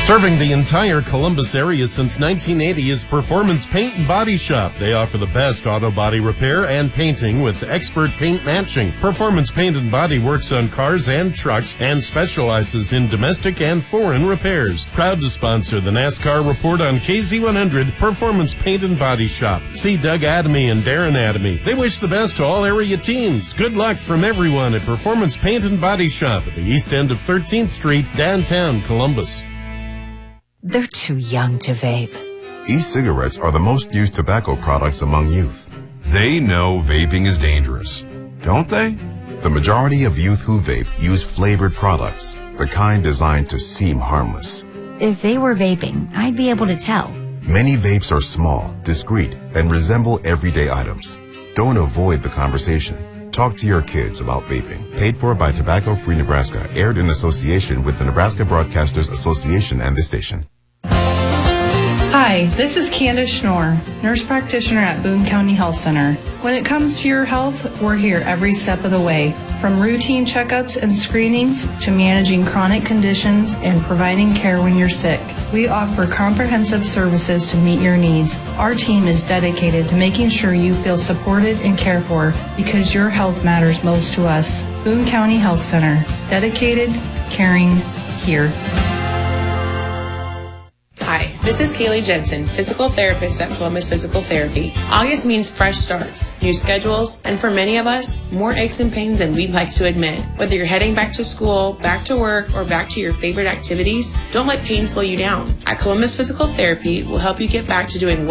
Serving the entire Columbus area since 1980 is Performance Paint and Body Shop. They offer the best auto body repair and painting with expert paint matching. Performance Paint and Body works on cars and trucks and specializes in domestic and foreign repairs. Proud to sponsor the NASCAR Report on KZ100, Performance Paint and Body Shop. See Doug Adamy and Darren Adamy. They wish the best to all area teams. Good luck from everyone at Performance Paint and Body Shop at the east end of 13th Street, downtown Columbus. They're too young to vape. E-cigarettes are the most used tobacco products among youth. They know vaping is dangerous, don't they? The majority of youth who vape use flavored products, the kind designed to seem harmless. If they were vaping, I'd be able to tell. Many vapes are small, discreet, and resemble everyday items. Don't avoid the conversation. Talk to your kids about vaping. Paid for by Tobacco Free Nebraska. Aired in association with the Nebraska Broadcasters Association and this station. Hi, this is Candace Schnorr, nurse practitioner at Boone County Health Center. When it comes to your health, we're here every step of the way. From routine checkups and screenings to managing chronic conditions and providing care when you're sick. We offer comprehensive services to meet your needs. Our team is dedicated to making sure you feel supported and cared for because your health matters most to us. Boone County Health Center. Dedicated, caring, here. Hi, this is Kaylee Jensen, physical therapist at Columbus Physical Therapy. August means fresh starts, new schedules, and for many of us, more aches and pains than we'd like to admit. Whether you're heading back to school, back to work, or back to your favorite activities, don't let pain slow you down. At Columbus Physical Therapy, we'll help you get back to doing